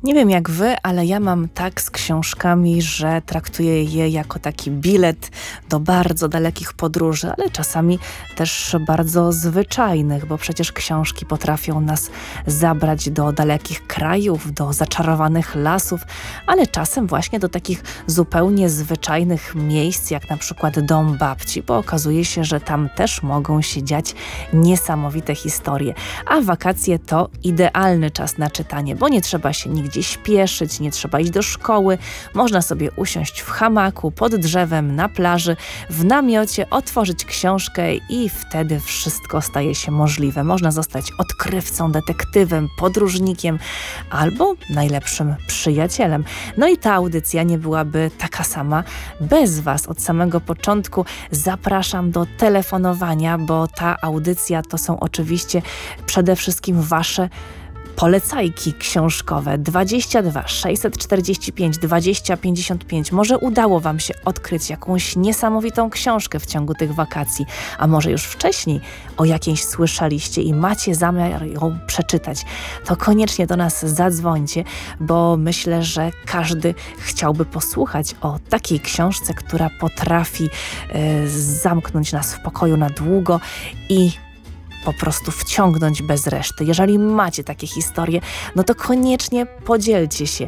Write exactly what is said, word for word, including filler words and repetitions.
Nie wiem jak wy, ale ja mam tak z książkami, że traktuję je jako taki bilet do bardzo dalekich podróży, ale czasami też bardzo zwyczajnych, bo przecież książki potrafią nas zabrać do dalekich krajów, do zaczarowanych lasów, ale czasem właśnie do takich zupełnie zwyczajnych miejsc, jak na przykład dom babci, bo okazuje się, że tam też mogą się dziać niesamowite historie. A wakacje to idealny czas na czytanie, bo nie trzeba się nigdzie gdzie śpieszyć, nie trzeba iść do szkoły, można sobie usiąść w hamaku, pod drzewem, na plaży, w namiocie, otworzyć książkę i wtedy wszystko staje się możliwe. Można zostać odkrywcą, detektywem, podróżnikiem albo najlepszym przyjacielem. No i ta audycja nie byłaby taka sama bez Was. Od samego początku zapraszam do telefonowania, bo ta audycja to są oczywiście przede wszystkim Wasze polecajki książkowe dwadzieścia dwa sześćset czterdzieści pięć dwadzieścia pięćdziesiąt pięć. Może udało Wam się odkryć jakąś niesamowitą książkę w ciągu tych wakacji, a może już wcześniej o jakiejś słyszeliście i macie zamiar ją przeczytać. To koniecznie do nas zadzwońcie, bo myślę, że każdy chciałby posłuchać o takiej książce, która potrafi y, zamknąć nas w pokoju na długo i po prostu wciągnąć bez reszty. Jeżeli macie takie historie, no to koniecznie podzielcie się.